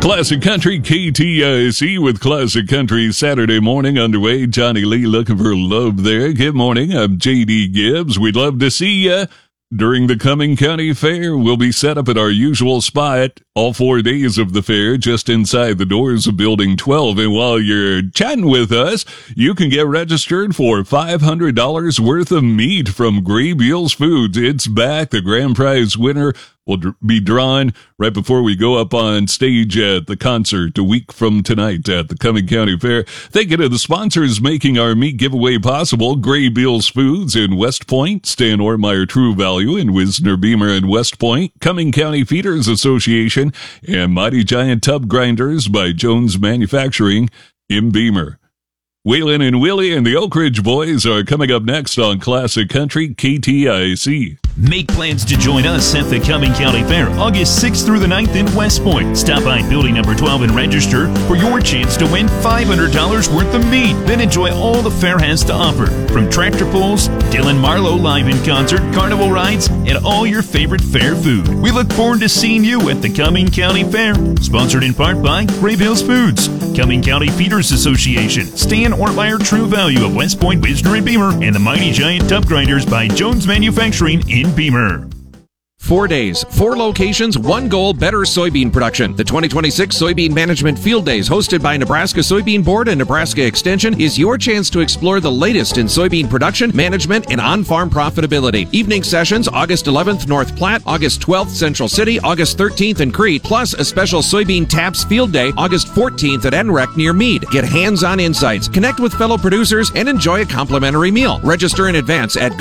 Classic Country KTIC with Classic Country Saturday morning underway. Johnny Lee looking for love there. Good morning. I'm JD Gibbs. We'd love to see you during the Cumming County Fair. We'll be set up at our usual spot all 4 days of the fair, just inside the doors of Building 12. And while you're chatting with us, you can get registered for $500 worth of meat from Gray Beals Foods. It's back. The grand prize winner will be drawn right before we go up on stage at the concert a week from tonight at the Cumming County Fair. Thank you to the sponsors making our meat giveaway possible: Gray Beals Foods in West Point, Stan Ortmeyer True Value in Wisner Beamer in West Point, Cumming County Feeders Association, and Mighty Giant Tub Grinders by Jones Manufacturing in Beamer. Waylon and Willie and the Oak Ridge Boys are coming up next on Classic Country KTIC. Make plans to join us at the Cumming County Fair, August 6th through the 9th in West Point. Stop by building number 12 and register for your chance to win $500 worth of meat. Then enjoy all the fair has to offer, from tractor pulls, Dylan Marlowe live in concert, carnival rides, and all your favorite fair food. We look forward to seeing you at the Cumming County Fair. Sponsored in part by Gray Beals Foods, Cumming County Feeders Association, Stan Ortmeyer True Value of West Point, Wisner, and Beamer, and the Mighty Giant Tub Grinders by Jones Manufacturing in Beamer. 4 days, 4 locations, one goal: better soybean production. The 2026 Soybean Management Field Days, hosted by Nebraska Soybean Board and Nebraska Extension, is your chance to explore the latest in soybean production, management, and on-farm profitability. Evening sessions, August 11th, North Platte, August 12th, Central City, August 13th in Crete, plus a special Soybean Taps Field Day, August 14th at NREC near Meade. Get hands-on insights, connect with fellow producers, and enjoy a complimentary meal. Register in advance at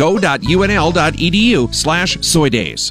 go.unl.edu/soydays.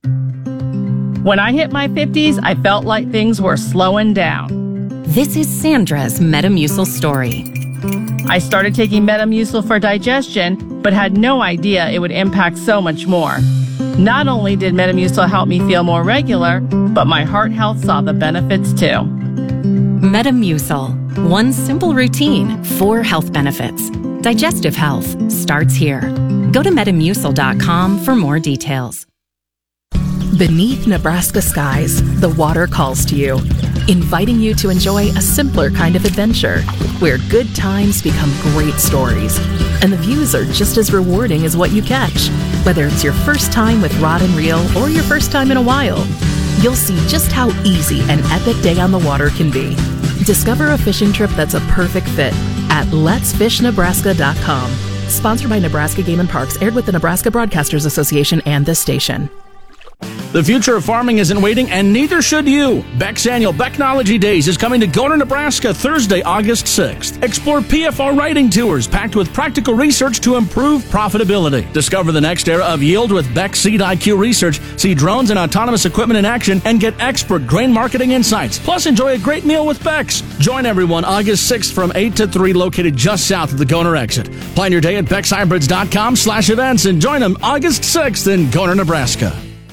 When I hit my 50s, I felt like things were slowing down. This is Sandra's Metamucil story. I started taking Metamucil for digestion, but had no idea it would impact so much more. Not only did Metamucil help me feel more regular, but my heart health saw the benefits too. Metamucil. One simple routine, 4 health benefits. Digestive health starts here. Go to Metamucil.com for more details. Beneath Nebraska skies, the water calls to you, inviting you to enjoy a simpler kind of adventure, where good times become great stories, and the views are just as rewarding as what you catch. Whether it's your first time with rod and reel or your first time in a while, you'll see just how easy an epic day on the water can be. Discover a fishing trip that's a perfect fit at letsfishnebraska.com. Sponsored by Nebraska Game and Parks, aired with the Nebraska Broadcasters Association and this station. The future of farming isn't waiting, and neither should you. Beck's annual Becknology Days is coming to Goner, Nebraska, Thursday, August 6th. Explore PFR writing tours packed with practical research to improve profitability. Discover the next era of yield with Beck Seed IQ research. See drones and autonomous equipment in action and get expert grain marketing insights. Plus, enjoy a great meal with Beck's. Join everyone August 6th from 8 to 3, located just south of the Goner exit. Plan your day at BecksHybrids.com/events and join them August 6th in Goner, Nebraska.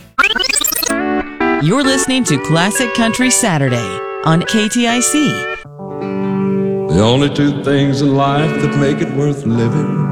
You're listening to Classic Country Saturday on KTIC. The only 2 things in life that make it worth living: